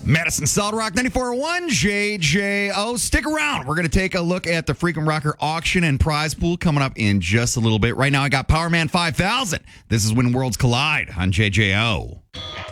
Madison Solid Rock 94.1 JJO. Stick around. We're going to take a look at the Freakin' Rocker auction and prize pool coming up in just a little bit. Right now, I got Power Man 5000. This is When Worlds Collide on JJO.